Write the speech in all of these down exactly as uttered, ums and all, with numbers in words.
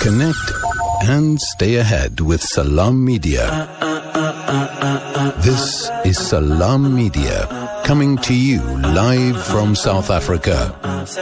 Connect and stay ahead with Salam Media. This is Salam Media, coming to you live from South Africa.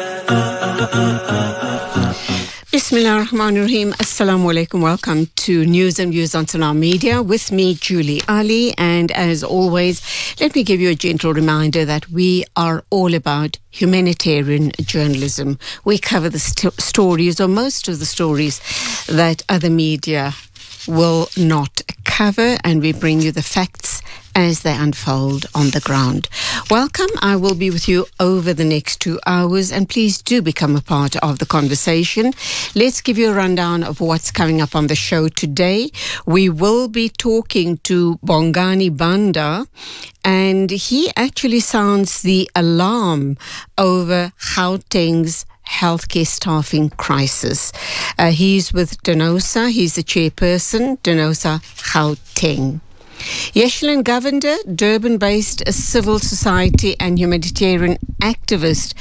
Bismillah ar-Rahman ar-Rahim. Assalamu alaikum. Welcome to News and Views on Salam Media with me, Julie Ali. And as always, let me give you a gentle reminder that we are all about humanitarian journalism. We cover the st- stories or most of the stories that other media will not cover, and we bring you the facts as they unfold on the ground. Welcome. I will be with you over the next two hours, and please do become a part of the conversation. Let's give you a rundown of what's coming up on the show today. We will be talking to Bongani Banda, and he actually sounds the alarm over Gauteng's healthcare staffing crisis. Uh, he's with DENOSA. He's the chairperson, DENOSA Gauteng. Yeshilin Govender, Durban-based civil society and humanitarian activist,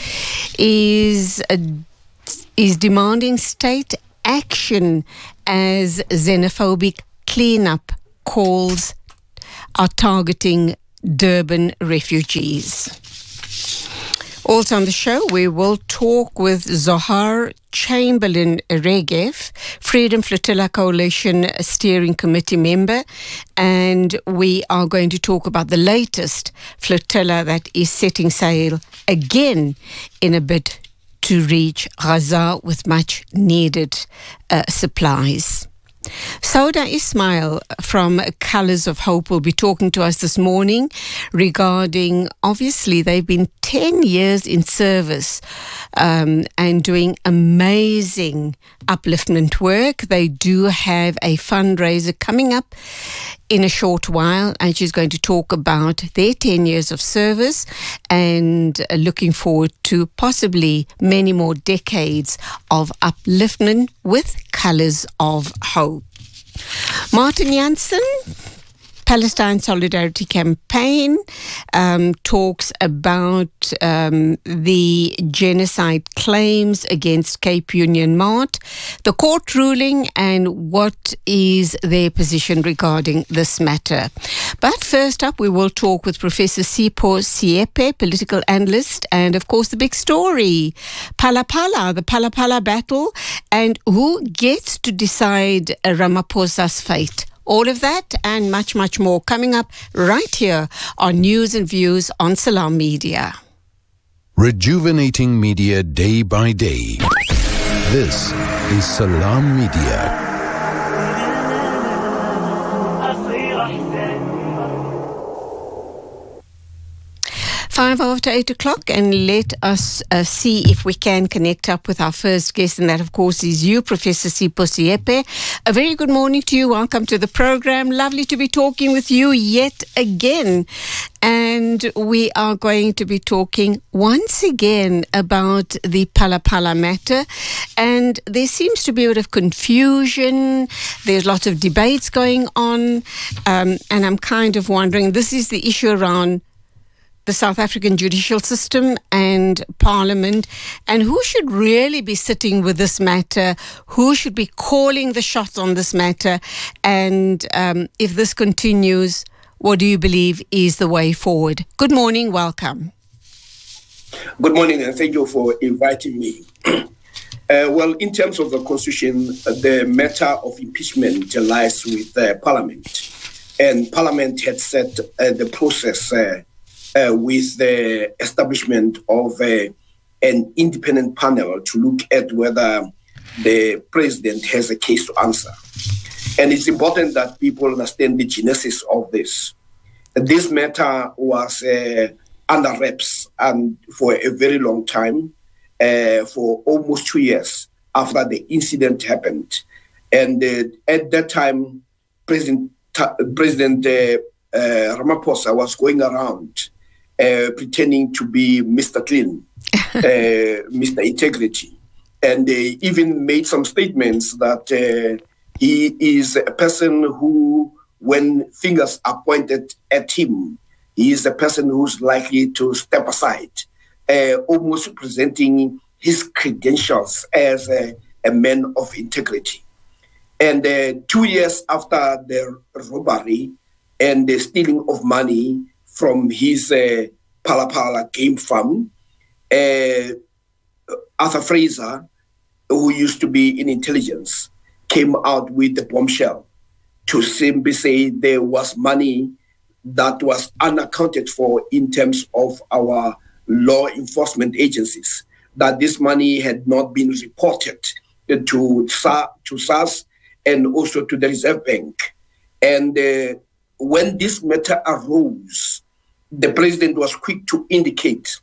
is uh, is demanding state action as xenophobic cleanup calls are targeting Durban refugees. Also on the show, we will talk with Zohar Chamberlain Regev, Freedom Flotilla Coalition Steering Committee member, and we are going to talk about the latest flotilla that is setting sail again in a bid to reach Gaza with much needed uh, supplies. Sauda Ismail from Colours of Hope will be talking to us this morning regarding, obviously, they've been ten years in service um, and doing amazing upliftment work. They do have a fundraiser coming up in a short while, and she's going to talk about their ten years of service and uh, looking forward to possibly many more decades of upliftment with Colours of Hope. Martin Jansen, Palestine Solidarity Campaign, um, talks about um, the genocide claims against Cape Union Mart, the court ruling, and what is their position regarding this matter. But first up, we will talk with Professor Sipho Siepe, political analyst, and of course the big story, Phala Phala, the Phala Phala battle, and who gets to decide Ramaphosa's fate. All of that and much, much more coming up right here on News and Views on Salam Media. Rejuvenating media day by day. This is Salam Media. Five after eight o'clock, and let us uh, see if we can connect up with our first guest, and that, of course, is you, Professor Sipho Siepe. A very good morning to you. Welcome to the program. Lovely to be talking with you yet again. And we are going to be talking once again about the Phala Phala matter. And there seems to be a bit of confusion. There's lots of debates going on. Um, and I'm kind of wondering, this is the issue around the South African judicial system and Parliament, and who should really be sitting with this matter, who should be calling the shots on this matter, and um, if this continues, what do you believe is the way forward? Good morning, welcome. Good morning, and thank you for inviting me. uh, well, in terms of the Constitution, the matter of impeachment lies with uh, Parliament, and Parliament had set uh, the process uh, Uh, with the establishment of uh, an independent panel to look at whether the president has a case to answer. And it's important that people understand the genesis of this. This matter was uh, under wraps and for a very long time, uh, for almost two years after the incident happened. And uh, at that time, President, President uh, uh, Ramaphosa was going around Uh, pretending to be Mister Clean, uh, Mister Integrity, and they even made some statements that uh, he is a person who, when fingers are pointed at him, he is a person who's likely to step aside, uh, almost presenting his credentials as a, a man of integrity. And uh, two years after the robbery and the stealing of money from his uh, Phala Phala game farm, uh, Arthur Fraser, who used to be in intelligence, came out with the bombshell to simply say there was money that was unaccounted for in terms of our law enforcement agencies, that this money had not been reported to, to SARS and also to the Reserve Bank. And uh, when this matter arose, the president was quick to indicate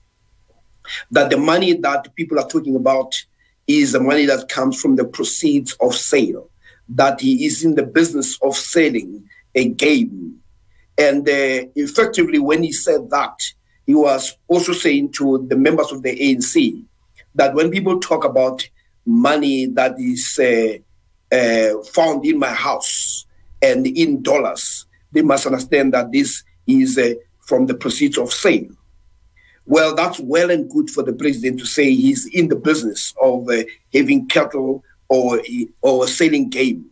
that the money that people are talking about is the money that comes from the proceeds of sale, that he is in the business of selling a game. And uh, effectively, when he said that, he was also saying to the members of the A N C that when people talk about money that is uh, uh, found in my house and in dollars, they must understand that this is uh, from the proceeds of sale. Well, that's well and good for the president to say he's in the business of uh, having cattle or, or selling game.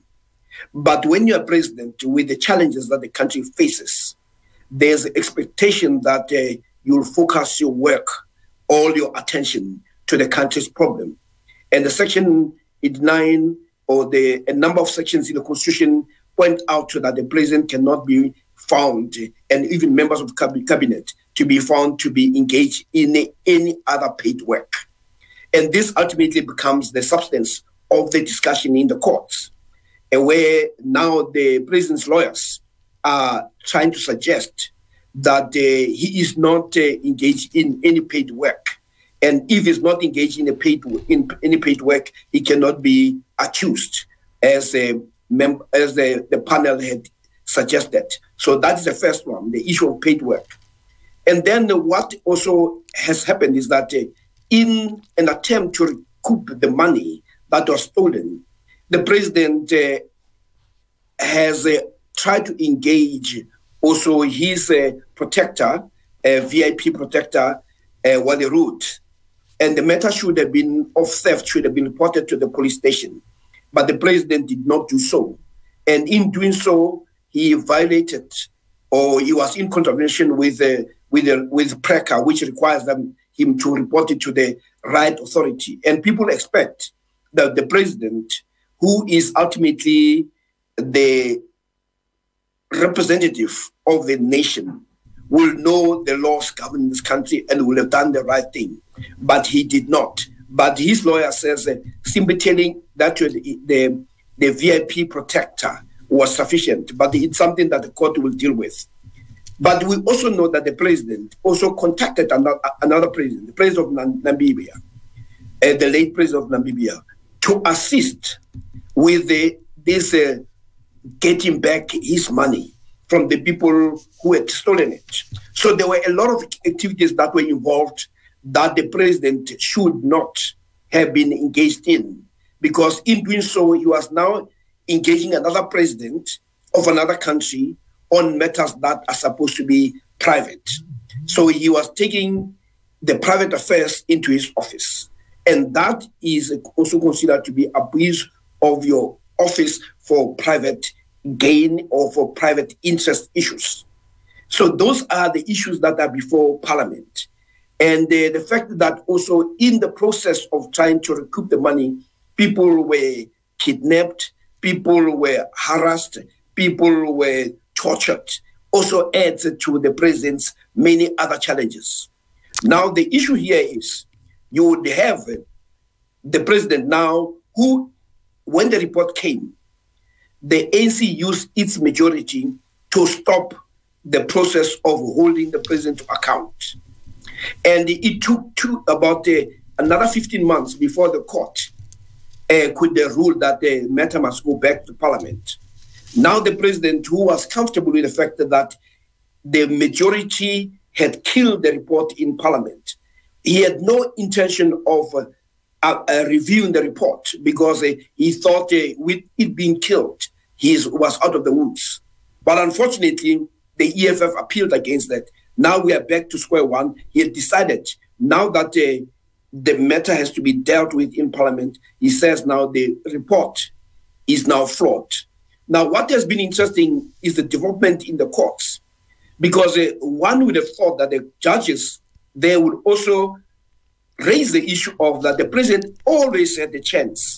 But when you're president, with the challenges that the country faces, there's an expectation that uh, you'll focus your work, all your attention to the country's problem. And the Section eighty-nine, or the a number of sections in the Constitution, point out to that the president cannot be found, and even members of the cabinet, to be found to be engaged in any other paid work. And this ultimately becomes the substance of the discussion in the courts, where now the president's lawyers are trying to suggest that uh, he is not uh, engaged in any paid work. And if he's not engaged in, a paid, in any paid work, he cannot be accused, as, a mem- as the, the panel had suggested. So that is the first one, the issue of paid work. And then uh, what also has happened is that uh, in an attempt to recoup the money that was stolen, the president uh, has uh, tried to engage also his uh, protector, uh, V I P protector, uh, Wally Root. And the matter should have been of theft, should have been reported to the police station. But the president did not do so. And in doing so, he violated, or he was in contravention with uh, with uh, with PRECA, which requires them, him to report it to the right authority. And people expect that the president, who is ultimately the representative of the nation, will know the laws governing this country and will have done the right thing. But he did not. But his lawyer says uh, simply telling that to the, the, the V I P protector was sufficient, but it's something that the court will deal with. But we also know that the president also contacted another, another president, the president of Namibia, uh, the late president of Namibia, to assist with the, this uh, getting back his money from the people who had stolen it. So there were a lot of activities that were involved that the president should not have been engaged in, because in doing so, he was now engaging another president of another country on matters that are supposed to be private. So he was taking the private affairs into his office. And that is also considered to be abuse of your office for private gain or for private interest issues. So those are the issues that are before Parliament. And uh, the fact that also in the process of trying to recoup the money, people were kidnapped, people were harassed, people were tortured, also adds to the president's many other challenges. Now, the issue here is you would have the president now who, when the report came, the A N C used its majority to stop the process of holding the president to account. And it took two, about uh, another fifteen months before the court uh, could uh, rule that the matter must go back to Parliament. Now the president, who was comfortable with the fact that the majority had killed the report in Parliament, he had no intention of uh, uh, uh, reviewing the report, because uh, he thought uh, with it being killed, he was out of the woods. But unfortunately, the E F F appealed against that. Now we are back to square one. He had decided now that uh, the matter has to be dealt with in Parliament. He says now the report is now flawed. Now, what has been interesting is the development in the courts, because uh, one would have thought that the judges, they would also raise the issue of that the president always had the chance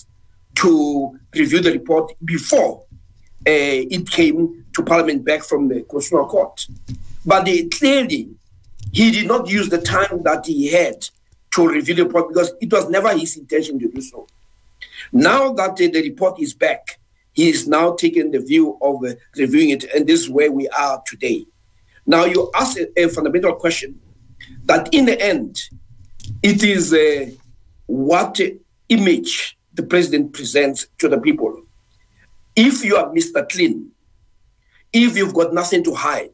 to review the report before uh, it came to Parliament back from the Constitutional Court. But they, clearly, he did not use the time that he had to review the report because it was never his intention to do so. Now that uh, the report is back, he is now taking the view of uh, reviewing it, and this is where we are today. Now, you ask a, a fundamental question that in the end, it is uh, what uh, image the president presents to the people. If you are Mister Clean, if you've got nothing to hide,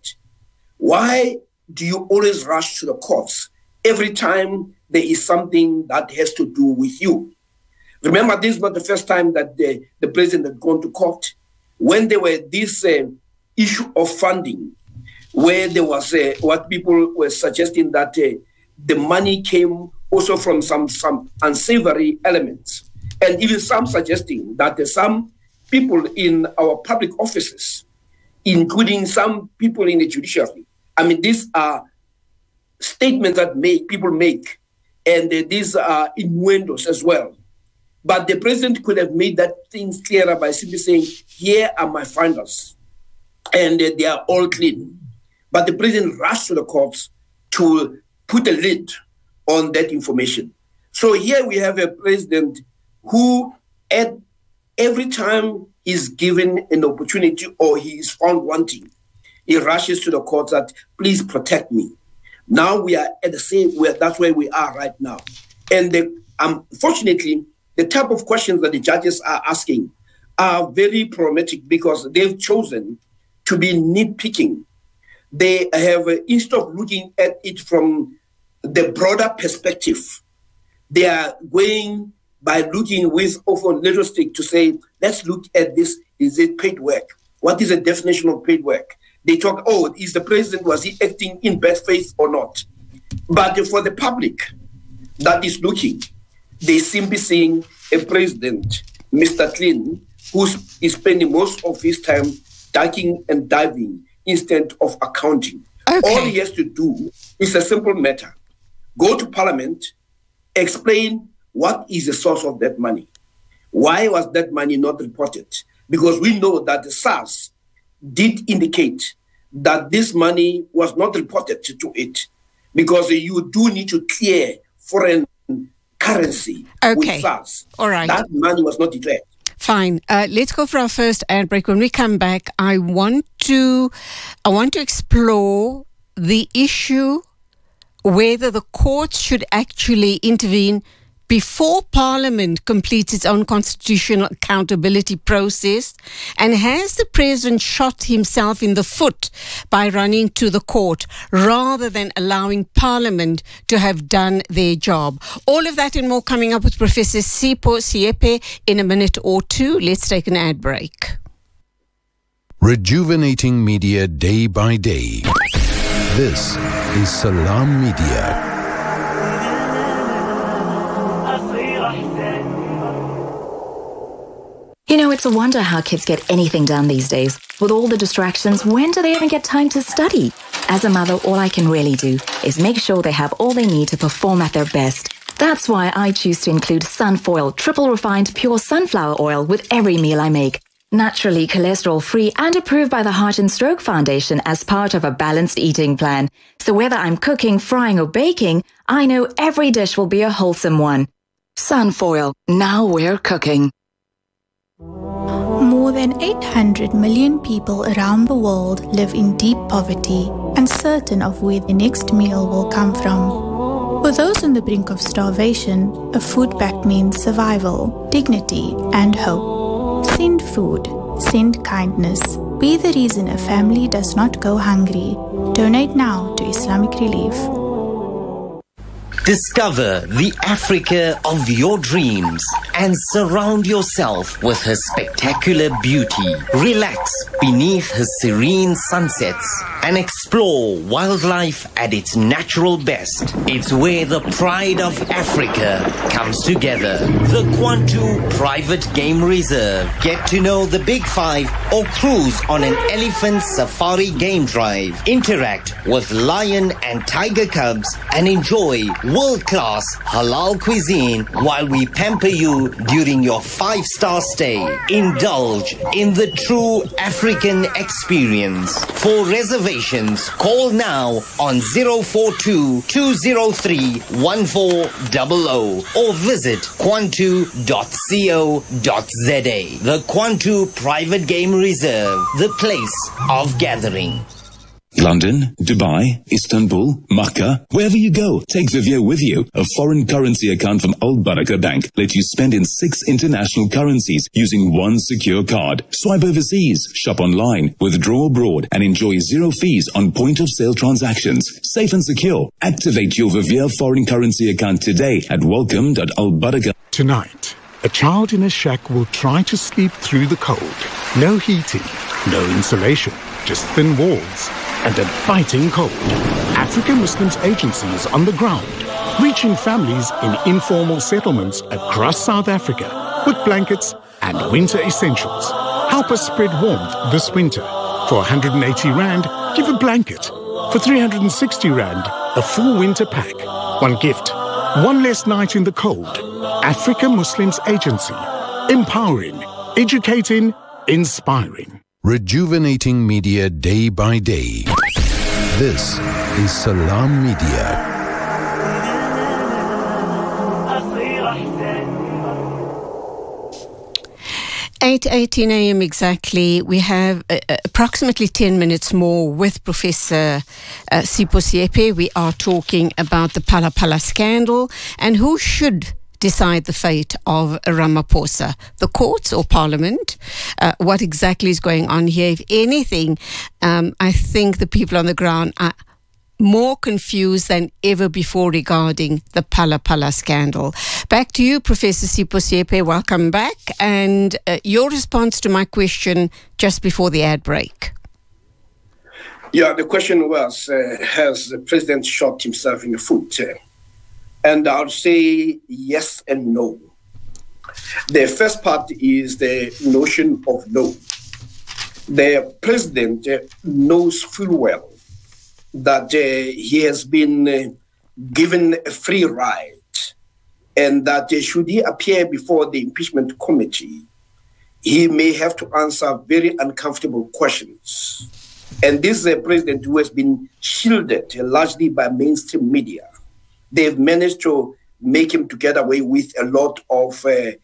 why do you always rush to the courts every time there is something that has to do with you? Remember, this is not the first time that the, the president had gone to court. When there were this uh, issue of funding, where there was uh, what people were suggesting that uh, the money came also from some, some unsavory elements, and even some suggesting that uh, some people in our public offices, including some people in the judiciary, I mean, these are statements that make, people make, and uh, these are innuendos as well. But the president could have made that thing clearer by simply saying, here are my findings, and uh, they are all clean. But the president rushed to the courts to put a lid on that information. So here we have a president who, at every time he's given an opportunity or he is found wanting, he rushes to the courts that, please protect me. Now we are at the same, where that's where we are right now. And the, unfortunately, the type of questions that the judges are asking are very problematic because they've chosen to be nitpicking. They have, uh, instead of looking at it from the broader perspective, they are going by looking with often little stick to say, let's look at this. Is it paid work? What is the definition of paid work? They talk, oh, is the president, was he acting in bad faith or not? But for the public that is looking, they seem to be seeing a president, Mister Clean, who is spending most of his time ducking and diving instead of accounting. Okay. All he has to do is a simple matter. Go to Parliament, explain what is the source of that money. Why was that money not reported? Because we know that the SARS did indicate that this money was not reported to it because you do need to clear foreign currency okay. with SARS. All right. That money was not declared. Fine. Uh, let's go for our first ad break. When we come back, I want to, I want to explore the issue whether the courts should actually intervene before Parliament completes its own constitutional accountability process, and has the president shot himself in the foot by running to the court rather than allowing Parliament to have done their job? All of that and more coming up with Professor Sipho Siepe in a minute or two. Let's take an ad break. Rejuvenating media day by day. This is Salam Media. You know, it's a wonder how kids get anything done these days. With all the distractions, when do they even get time to study? As a mother, all I can really do is make sure they have all they need to perform at their best. That's why I choose to include Sunfoil triple refined pure sunflower oil with every meal I make. Naturally cholesterol-free and approved by the Heart and Stroke Foundation as part of a balanced eating plan. So whether I'm cooking, frying or baking, I know every dish will be a wholesome one. Sunfoil, now we're cooking. More than eight hundred million people around the world live in deep poverty, uncertain of where the next meal will come from. For those on the brink of starvation, a food pack means survival, dignity, and hope. Send food, send kindness. Be the reason a family does not go hungry. Donate now to Islamic Relief. Discover the Africa of your dreams and surround yourself with her spectacular beauty. Relax beneath his serene sunsets and explore wildlife at its natural best. It's where the pride of Africa comes together. The Kwantu Private Game Reserve. Get to know the Big Five or cruise on an elephant safari game drive. Interact with lion and tiger cubs and enjoy world-class halal cuisine while we pamper you during your five-star stay. Indulge in the true African experience. For reservations, call now on zero four two, two zero three, one four zero zero or visit kwantu dot co dot za. The Kwantu Private Game Reserve, the place of gathering. London, Dubai, Istanbul, Makkah, wherever you go, take Vivio with you. A foreign currency account from Al Baraka Bank lets you spend in six international currencies using one secure card. Swipe overseas, shop online, withdraw abroad, and enjoy zero fees on point-of-sale transactions. Safe and secure. Activate your Vivio foreign currency account today at welcome dot al baraka. Tonight, a child in a shack will try to sleep through the cold. No heating, no insulation, just thin walls and a biting cold. African Muslims Agency is on the ground, reaching families in informal settlements across South Africa with blankets and winter essentials. Help us spread warmth this winter. For one hundred eighty rand, give a blanket. For three hundred sixty rand, a full winter pack. One gift, one less night in the cold. African Muslims Agency. Empowering, educating, inspiring. Rejuvenating media day by day. This is Salam Media. eight eighteen a m exactly. We have uh, approximately ten minutes more with Professor uh, Sipho Seepe. We are talking about the Phala Phala scandal and who should decide the fate of Ramaphosa, the courts or parliament. Uh, what exactly is going on here? If anything, um, I think the people on the ground are more confused than ever before regarding the Phala Phala scandal. Back to you, Professor Sipho Seepe. Welcome back. And uh, your response to my question just before the ad break. Yeah, the question was, uh, has the president shot himself in the foot? Uh, And I'll say yes and no. The first part is the notion of no. The president uh, knows full well that uh, he has been uh, given a free ride and that uh, should he appear before the impeachment committee, he may have to answer very uncomfortable questions. And this is a president who has been shielded uh, largely by mainstream media. They've managed to make him to get away with a lot of uh,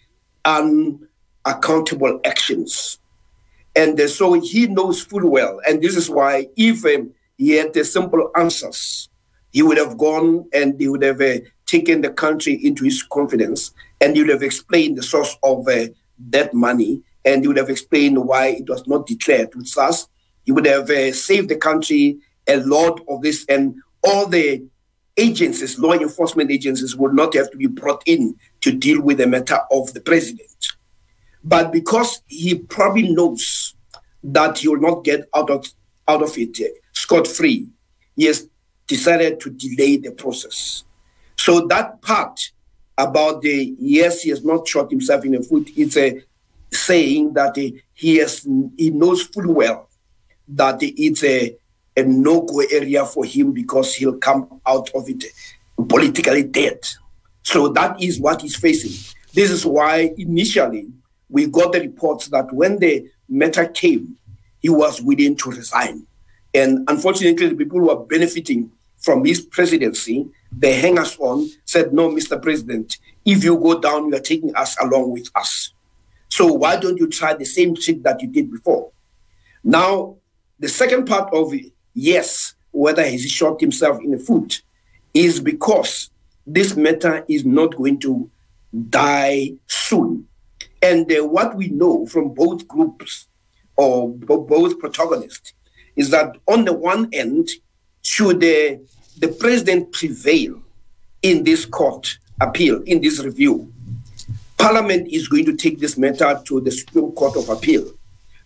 unaccountable actions. And uh, so he knows full well. And this is why if um, he had the simple answers, he would have gone and he would have uh, taken the country into his confidence and he would have explained the source of uh, that money and he would have explained why it was not declared with SARS. He would have uh, saved the country a lot of this, and all the agencies, law enforcement agencies, would not have to be brought in to deal with the matter of the president. But because he probably knows that he will not get out of, out of it uh, scot-free, he has decided to delay the process. So that part about the, yes, he has not shot himself in the foot, it's a saying that uh, he, has, he knows full well that it's a a no-go area for him because he'll come out of it politically dead. So that is what he's facing. This is why initially we got the reports that when the matter came, he was willing to resign. And unfortunately, the people who are benefiting from his presidency, the hangers on, said, no, Mister President, if you go down, you are taking us along with us. So why don't you try the same trick that you did before? Now, the second part of it, yes, whether he shot himself in the foot, is because this matter is not going to die soon. And uh, what we know from both groups or b- both protagonists is that on the one end, should uh, the president prevail in this court appeal, in this review, Parliament is going to take this matter to the Supreme Court of Appeal.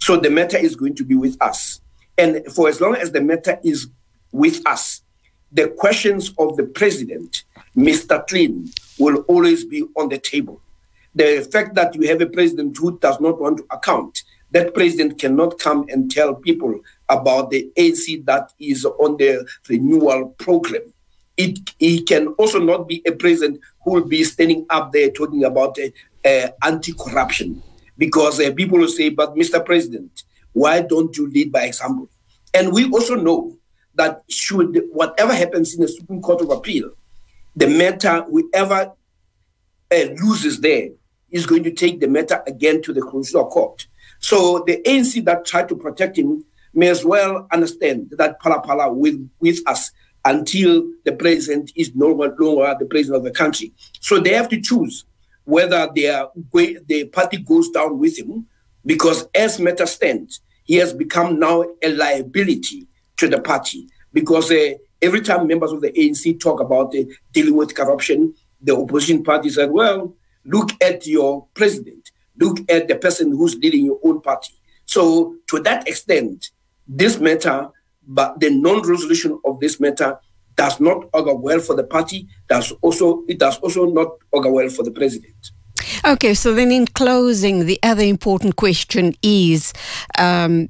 So the matter is going to be with us. And for as long as the matter is with us, the questions of the president, Mister Clean, will always be on the table. The fact that you have a president who does not want to account, that president cannot come and tell people about the A N C that is on the renewal program. It, he can also not be a president who will be standing up there talking about uh, uh, anti-corruption, because uh, people will say, but Mister President, why don't you lead by example? And we also know that should whatever happens in the Supreme Court of Appeal, the matter, whoever uh, loses there is going to take the matter again to the Constitutional Court. So the A N C that tried to protect him may as well understand that Phala Phala will with us until the president is no longer the president of the country. So they have to choose whether they are, the party goes down with him, because as matters stand, he has become now a liability to the party, because uh, every time members of the A N C talk about uh, dealing with corruption, the opposition party said, well, look at your president, look at the person who's leading your own party. So to that extent, this matter, but the non-resolution of this matter does not augur well for the party, does also, it does also not augur well for the president. Okay, so then in closing, the other important question is um,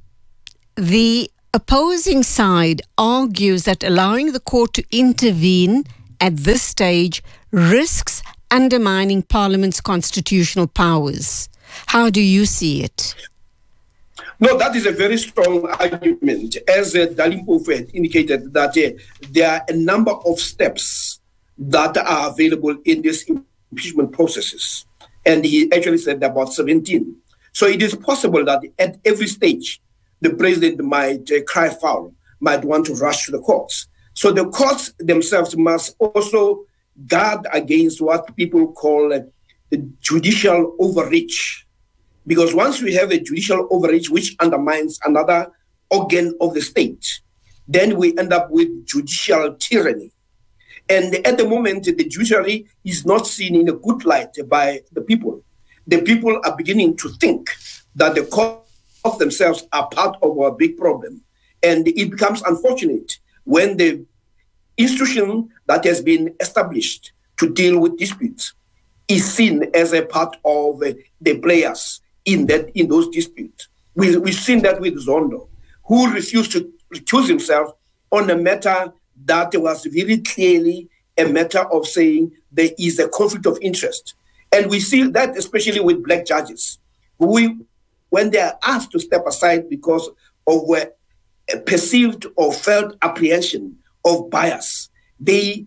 the opposing side argues that allowing the court to intervene at this stage risks undermining Parliament's constitutional powers. How do you see it? No, that is a very strong argument. As uh, Dalimpofu had indicated, that uh, there are a number of steps that are available in these impeachment processes. And he actually said about seventeen. So it is possible that at every stage, the president might uh, cry foul, might want to rush to the courts. So the courts themselves must also guard against what people call uh, the judicial overreach. Because once we have a judicial overreach which undermines another organ of the state, then we end up with judicial tyranny. And at the moment, the judiciary is not seen in a good light by the people. The people are beginning to think that the courts themselves are part of our big problem. And it becomes unfortunate when the institution that has been established to deal with disputes is seen as a part of uh, the players in that in those disputes. We, we've seen that with Zondo, who refused to recuse himself on a matter that was very clearly a matter of saying there is a conflict of interest. And we see that especially with black judges, who we, when they are asked to step aside because of a perceived or felt apprehension of bias, they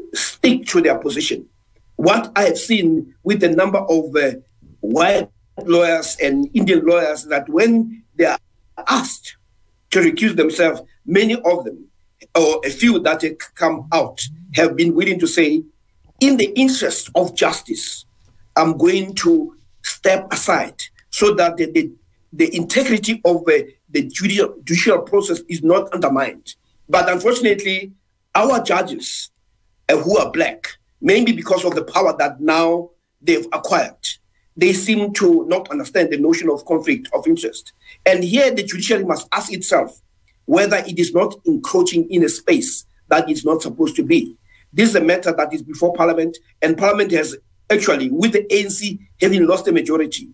stick to their position. What I have seen with the number of uh, white lawyers and Indian lawyers, that when they are asked to recuse themselves, many of them, or a few that have come out, have been willing to say, in the interest of justice, I'm going to step aside so that the, the, the integrity of uh, the judicial, judicial process is not undermined. But unfortunately, our judges uh, who are black, mainly because of the power that now they've acquired, they seem to not understand the notion of conflict of interest. And here the judiciary must ask itself whether it is not encroaching in a space that it's not supposed to be. This is a matter that is before Parliament, and Parliament has actually, with the A N C having lost a majority,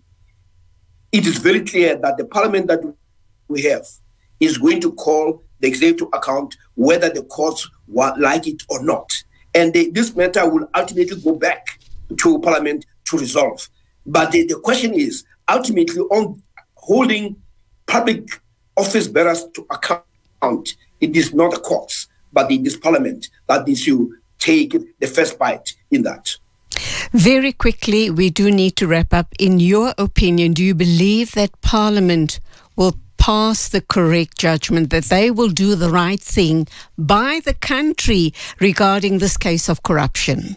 it is very clear that the Parliament that we have is going to call the executive to account whether the courts like it or not. And they, this matter will ultimately go back to Parliament to resolve. But the, the question is, ultimately, on holding public office bearers to account, it is not the courts, but it is Parliament that needs to take the first bite in that. Very quickly, we do need to wrap up. In your opinion, do you believe that Parliament will pass the correct judgment, that they will do the right thing by the country regarding this case of corruption?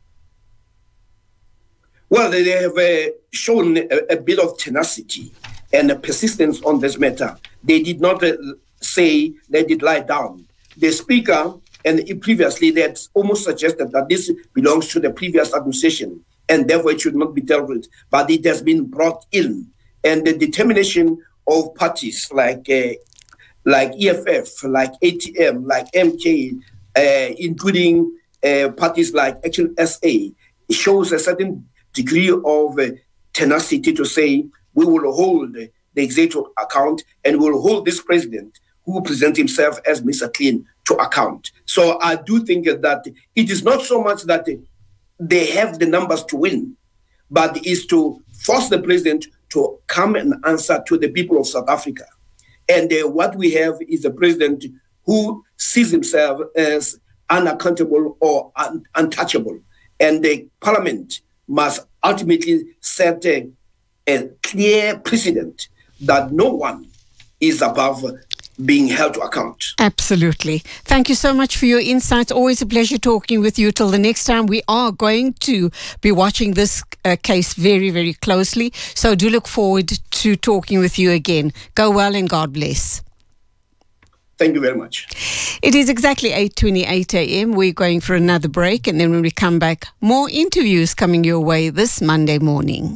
Well, they have uh, shown a, a bit of tenacity and a persistence on this matter. They did not uh, say they did lie down. The Speaker, and previously they had almost suggested that this belongs to the previous administration and therefore it should not be dealt with. But it has been brought in. And the determination of parties like uh, like E F F, like A T M, like M K, uh, including uh, parties like Action S A, it shows a certain degree of uh, tenacity to say we will hold the executive account and we will hold this president who presents himself as Mister Clean to account. So I do think that it is not so much that they have the numbers to win, but it is to force the president to come and answer to the people of South Africa. And uh, what we have is a president who sees himself as unaccountable or un- untouchable. And the parliament must ultimately set a, a clear precedent that no one is above being held to account. Absolutely. Thank you so much for your insights. Always a pleasure talking with you. Till the next time, we are going to be watching this uh, case very, very closely. So do look forward to talking with you again. Go well and God bless. Thank you very much. It is exactly eight twenty-eight a.m. We're going for another break, and then when we come back, more interviews coming your way this Monday morning.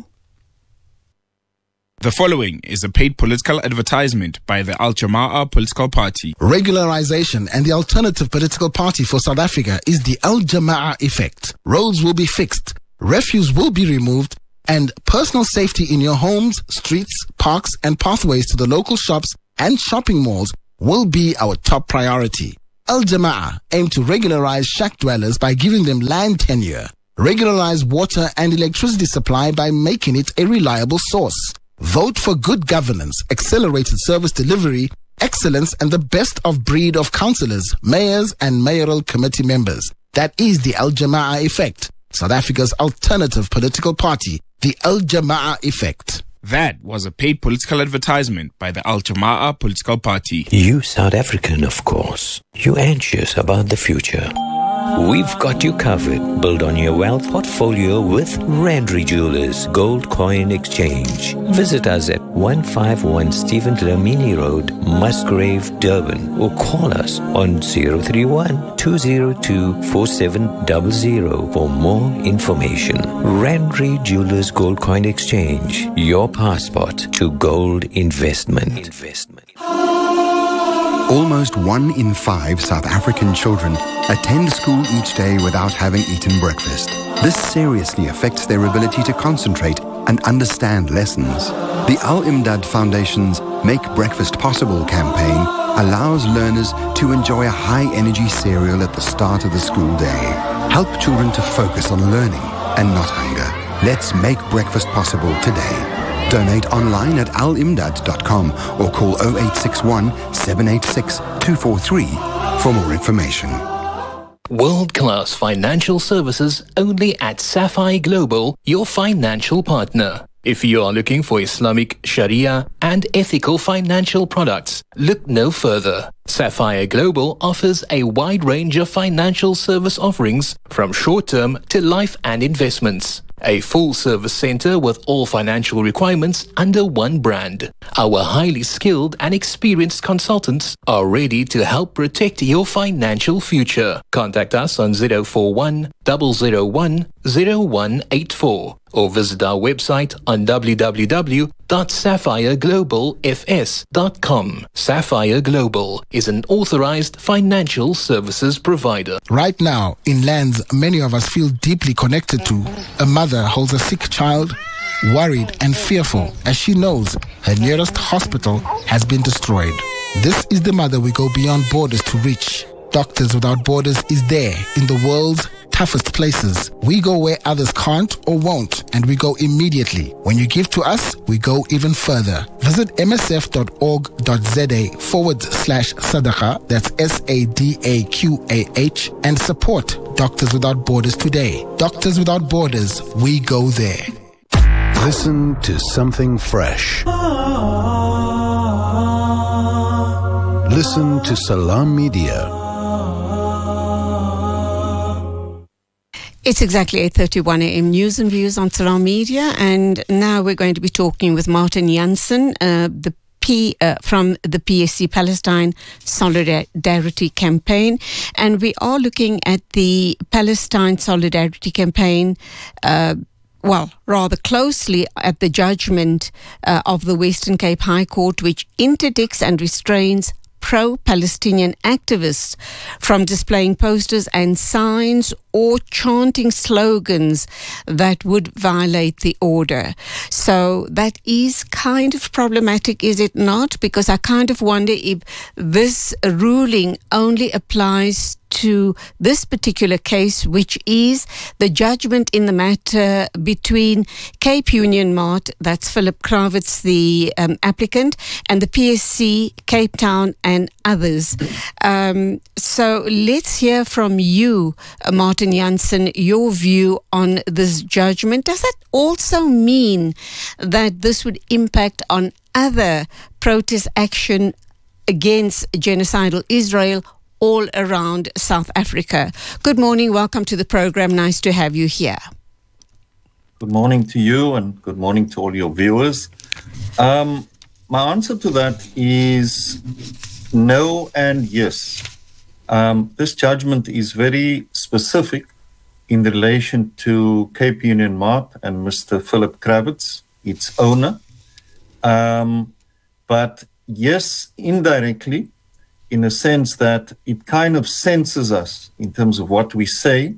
The following is a paid political advertisement by the Al Jama'ah political party. Regularization and the alternative political party for South Africa is the Al Jama'ah effect. Roads will be fixed, refuse will be removed, and personal safety in your homes, streets, parks, and pathways to the local shops and shopping malls will be our top priority. Al Jama'ah aim to regularize shack dwellers by giving them land tenure, regularize water and electricity supply by making it a reliable source. Vote for good governance, accelerated service delivery, excellence, and the best of breed of councillors, mayors, and mayoral committee members. That is the Al Jama'ah effect. South Africa's alternative political party, the Al Jama'ah effect. That was a paid political advertisement by the Al Jama'ah political party. You South African, of course. You anxious about the future. We've got you covered. Build on your wealth portfolio with Randry Jewelers Gold Coin Exchange. Visit us at one fifty-one Stephen Dlamini Road, Musgrave, Durban, or call us on zero three one, two zero two, four seven zero zero for more information. Randry Jewelers Gold Coin Exchange, your passport to gold investment. Investment. Almost one in five South African children attend school each day without having eaten breakfast. This seriously affects their ability to concentrate and understand lessons. The Al-Imdad Foundation's Make Breakfast Possible campaign allows learners to enjoy a high-energy cereal at the start of the school day. Help children to focus on learning and not hunger. Let's make breakfast possible today. Donate online at al imdad dot com or call oh eight six one, seven eight six, two four three for more information. World-class financial services only at Sapphire Global, your financial partner. If you are looking for Islamic, Sharia, and ethical financial products, look no further. Sapphire Global offers a wide range of financial service offerings from short-term to life and investments. A full-service center with all financial requirements under one brand. Our highly skilled and experienced consultants are ready to help protect your financial future. Contact us on zero four one, zero zero one, zero one eight four or visit our website on w w w dot sapphire global f s dot com. Sapphire Global is an authorized financial services provider. Right now, in lands many of us feel deeply connected to, a mother holds a sick child, worried and fearful as she knows her nearest hospital has been destroyed. This is the mother we go beyond borders to reach. Doctors Without Borders is there in the world's toughest places. We go where others can't or won't, and we go immediately. When you give to us, we go even further. Visit m s f dot org dot z a forward slash sadaqa, that's S A D A Q A H, and support Doctors Without Borders today. Doctors Without Borders, we go there. Listen to something fresh. Listen to Salam Media. It's exactly eight thirty-one a.m. News and Views on Salam Media, and now we're going to be talking with Martin Jansen, uh, the P uh, from the P S C Palestine Solidarity Campaign, and we are looking at the Palestine Solidarity Campaign. Uh, well, rather closely at the judgment uh, of the Western Cape High Court, which interdicts and restrains pro-Palestinian activists from displaying posters and signs or chanting slogans that would violate the order. So that is kind of problematic, is it not? Because I kind of wonder if this ruling only applies to this particular case, which is the judgment in the matter between Cape Union Mart, that's Philip Kravitz, the um, applicant, and the P S C, Cape Town, and others. Um, so let's hear from you, uh, Martin Jansen, your view on this judgment. Does that also mean that this would impact on other protest action against genocidal Israel all around South Africa? Good morning. Welcome to the program. Nice to have you here. Good morning to you and good morning to all your viewers. Um, my answer to that is no and yes. Um, this judgment is very specific in relation to Cape Union Mart and Mister Philip Kravitz, its owner. Um, but yes, indirectly, in a sense that it kind of censors us in terms of what we say,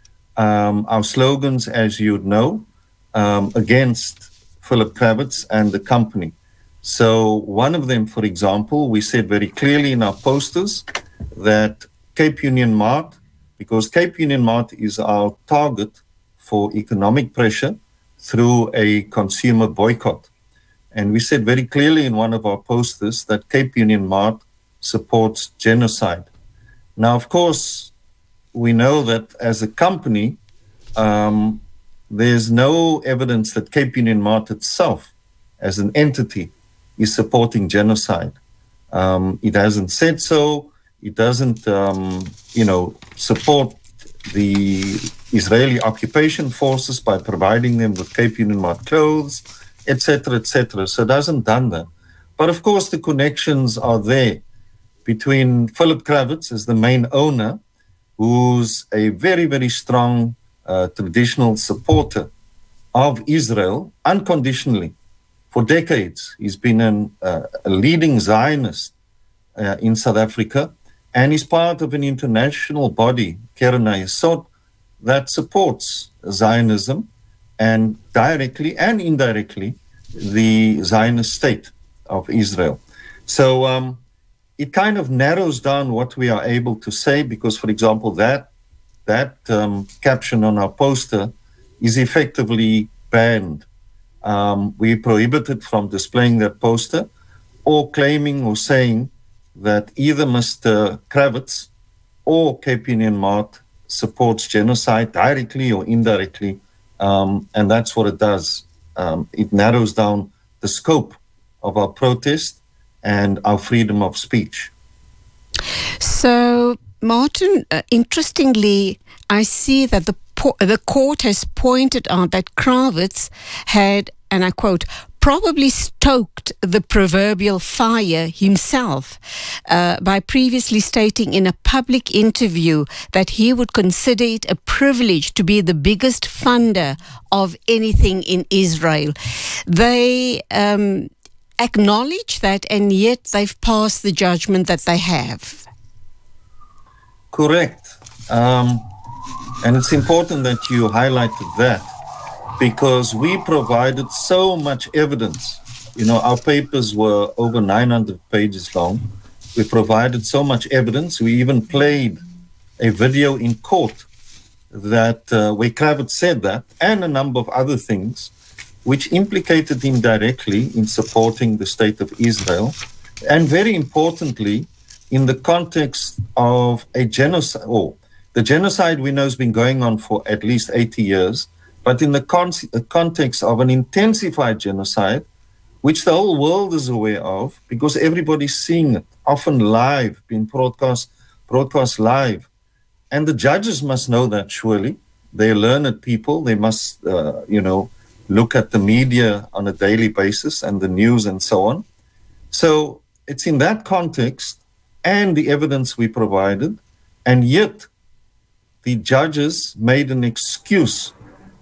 um, our slogans, as you'd know, um, against Philip Kravitz and the company. So one of them, for example, we said very clearly in our posters that Cape Union Mart, because Cape Union Mart is our target for economic pressure through a consumer boycott. And we said very clearly in one of our posters that Cape Union Mart supports genocide. Now, of course, we know that as a company, um, there's no evidence that Cape Union Mart itself, as an entity, is supporting genocide. Um, it hasn't said so. It doesn't, um, you know, support the Israeli occupation forces by providing them with Cape Union Mart clothes, et cetera, et cetera. So it hasn't done that. But of course, the connections are there between Philip Kravitz as the main owner, who's a very, very strong uh, traditional supporter of Israel unconditionally. For decades, he's been an, uh, a leading Zionist uh, in South Africa, and he's part of an international body, Keren HaYesod, that supports Zionism and directly and indirectly the Zionist state of Israel. So um, it kind of narrows down what we are able to say because, for example, that, that um, caption on our poster is effectively banned. Um, we prohibited from displaying that poster or claiming or saying that either Mister Kravitz or Cape Union Mart supports genocide directly or indirectly, um, and that's what it does. Um, it narrows down the scope of our protest and our freedom of speech. So, Martin, uh, interestingly, I see that the po- the court has pointed out that Kravitz had, and I quote, probably stoked the proverbial fire himself uh, by previously stating in a public interview that he would consider it a privilege to be the biggest funder of anything in Israel. They um, acknowledge that, and yet they've passed the judgment that they have. Correct. Um, and it's important that you highlighted that, because we provided so much evidence. You know, our papers were over nine hundred pages long. We provided so much evidence. We even played a video in court that uh, where Kravitz said that, and a number of other things, which implicated him directly in supporting the state of Israel, and very importantly, in the context of a genocide. Oh, the genocide we know has been going on for at least eighty years, but in the con- context of an intensified genocide, which the whole world is aware of, because everybody's seeing it, often live, being broadcast, broadcast live. And the judges must know that, surely. They're learned people. They must, uh, you know, look at the media on a daily basis and the news and so on. So it's in that context and the evidence we provided, and yet the judges made an excuse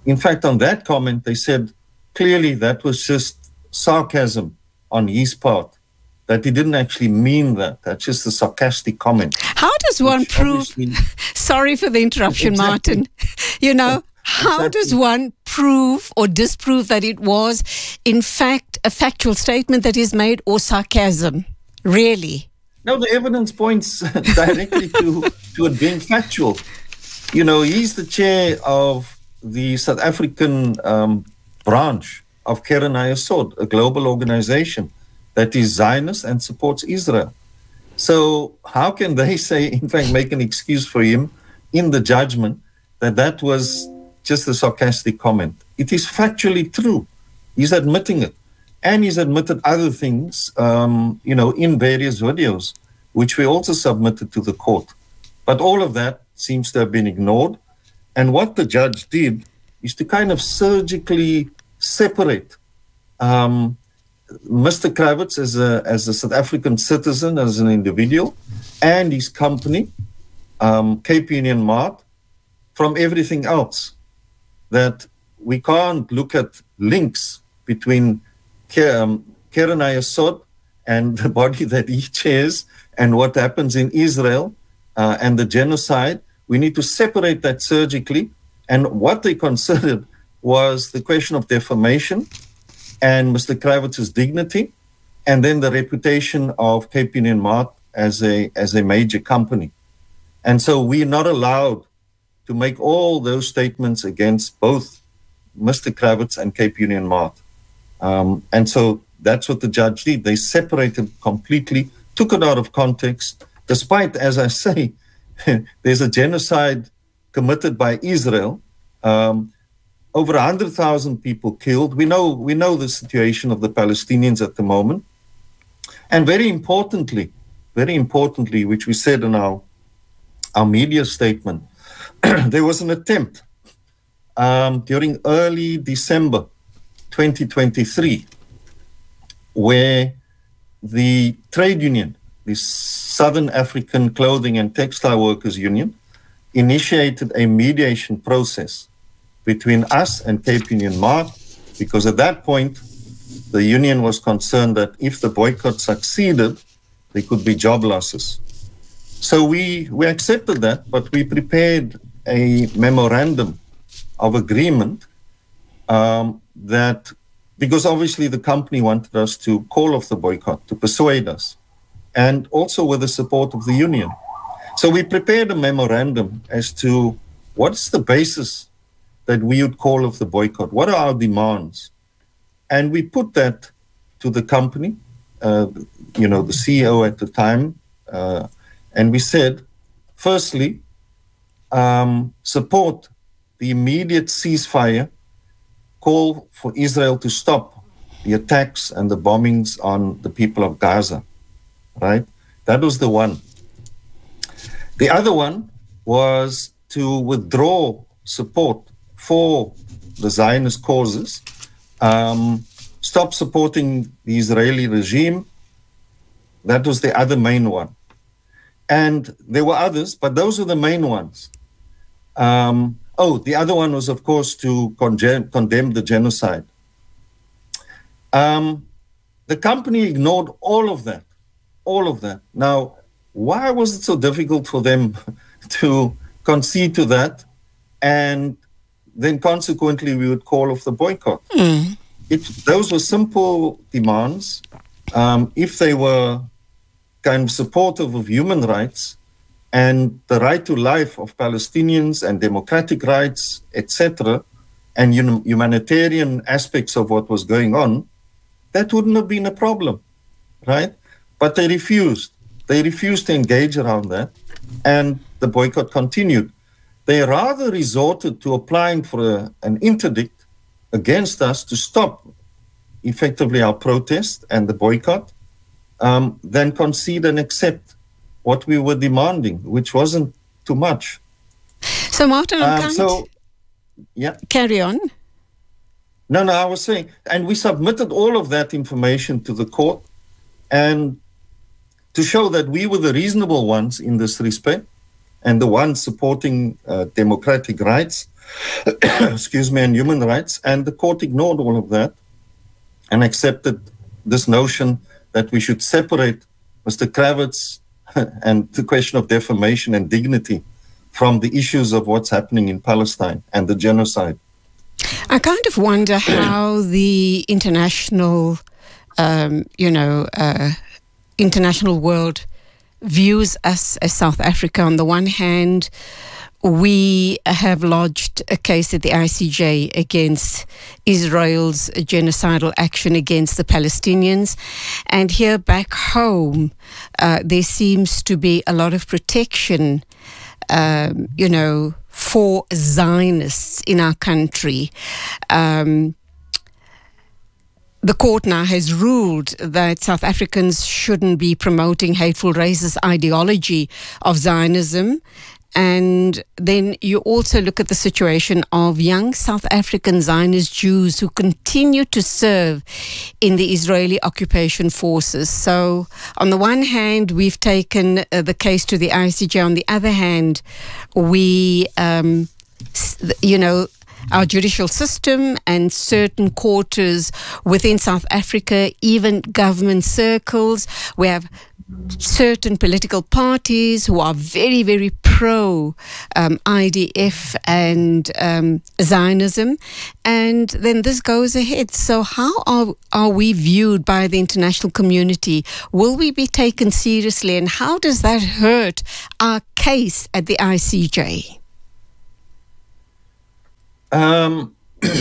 in fact, on that comment, they said clearly that was just sarcasm on his part, that he didn't actually mean that. That's just a sarcastic comment. How does one prove... Sorry for the interruption, exactly. Martin. You know, how exactly. does one prove or disprove that it was, in fact, a factual statement that is made or sarcasm? Really? No, the evidence points directly to, to it being factual. You know, he's the chair of the South African um, branch of Keren Hayesod, a global organization that is Zionist and supports Israel. So how can they say, in fact, make an excuse for him in the judgment that that was just a sarcastic comment? It is factually true. He's admitting it. And he's admitted other things, um, you know, in various videos, which we also submitted to the court. But all of that seems to have been ignored. And what the judge did is to kind of surgically separate um, Mister Kravitz as a, as a South African citizen, as an individual, and his company, um, Cape Union Mart, from everything else. That we can't look at links between um, Keren Hayesod and the body that he chairs and what happens in Israel uh, and the genocide. We need to separate that surgically. And what they considered was the question of defamation and Mister Kravitz's dignity, and then the reputation of Cape Union Mart as a, as a major company. And so we're not allowed to make all those statements against both Mister Kravitz and Cape Union Mart. Um, and so that's what the judge did. They separated completely, took it out of context, despite, as I say, there's a genocide committed by Israel, um, over one hundred thousand people killed. We know, we know the situation of the Palestinians at the moment. And very importantly, very importantly, which we said in our, our media statement, there was an attempt um, during early December twenty twenty-three, where the trade union, the Southern African Clothing and Textile Workers Union, initiated a mediation process between us and Cape Union Mart, because at that point, the union was concerned that if the boycott succeeded, there could be job losses. So we, we accepted that, but we prepared a memorandum of agreement um, that, because obviously the company wanted us to call off the boycott, to persuade us, and also with the support of the union. So we prepared a memorandum as to what's the basis that we would call off the boycott, what are our demands? And we put that to the company, uh, you know, the C E O at the time, uh, and we said, firstly, um, support the immediate ceasefire, call for Israel to stop the attacks and the bombings on the people of Gaza, right? That was the one. The other one was to withdraw support for the Zionist causes, um, stop supporting the Israeli regime. That was the other main one. And there were others, but those were the main ones. Um, oh, the other one was, of course, to condemn, condemn the genocide. Um, the company ignored all of that, all of that. Now, why was it so difficult for them to concede to that? And then consequently, we would call off the boycott. Mm. It, those were simple demands. Um, if they were kind of supportive of human rights and the right to life of Palestinians and democratic rights, et cetera, and hum- humanitarian aspects of what was going on, that wouldn't have been a problem, right? But they refused. They refused to engage around that, and the boycott continued. They rather resorted to applying for a, an interdict against us to stop effectively our protest and the boycott, um, than concede and accept what we were demanding, which wasn't too much. So, Martin, um, so, yeah. Carry on. No, no, I was saying, and we submitted all of that information to the court, and to show that we were the reasonable ones in this respect, and the ones supporting uh, democratic rights. excuse me, and human rights. And the court ignored all of that and accepted this notion that we should separate Mister Kravitz and the question of defamation and dignity from the issues of what's happening in Palestine and the genocide. I kind of wonder how the international, um, you know, uh, international world views us as South Africa. On the one hand, we have lodged a case at the I C J against Israel's genocidal action against the Palestinians. And here back home, uh, there seems to be a lot of protection, um, you know, for Zionists in our country. Um, the court now has ruled that South Africans shouldn't be promoting hateful racist ideology of Zionism. And then you also look at the situation of young South African Zionist Jews who continue to serve in the Israeli occupation forces. So on the one hand, we've taken uh, the case to the I C J. On the other hand, we, um, you know, our judicial system and certain quarters within South Africa, even government circles, we have certain political parties who are very, very pro um, I D F and um, Zionism, and then this goes ahead. So how are, are we viewed by the international community? Will we be taken seriously, and how does that hurt our case at the I C J? Um,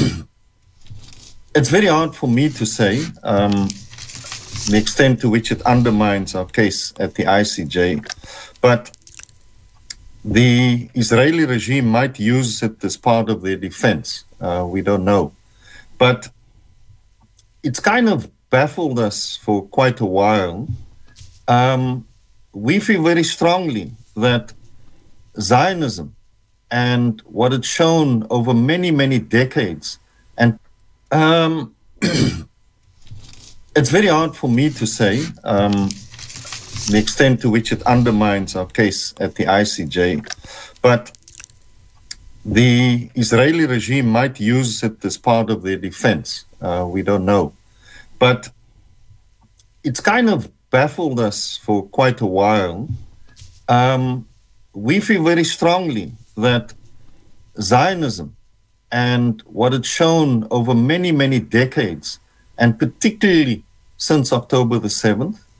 it's very hard for me to say um, the extent to which it undermines our case at the I C J, but the Israeli regime might use it as part of their defense. Uh, we don't know. But it's kind of baffled us for quite a while. Um, we feel very strongly that Zionism and what it's shown over many, many decades. And um, it's very hard for me to say um, the extent to which it undermines our case at the I C J. But the Israeli regime might use it as part of their defense. Uh, we don't know. But it's kind of baffled us for quite a while. Um, we feel very strongly that Zionism and what it's shown over many, many decades, and particularly since October the seventh,